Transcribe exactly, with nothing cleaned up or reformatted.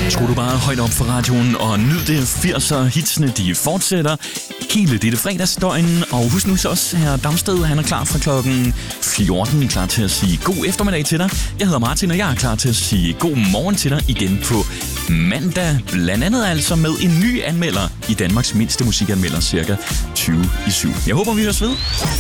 Skru du bare højt op for radioen og nyd det. firser hitsene, de fortsætter hele dette fredagsdøgn. Og husk nu så også, her Damsted, han er klar fra klokken fjorten, klar til at sige god eftermiddag til dig. Jeg hedder Martin, og jeg er klar til at sige god morgen til dig igen på mandag. Blandt andet altså med en ny anmelder i Danmarks mindste musikanmelder, cirka tyve i syv. Jeg håber, vi høres ved.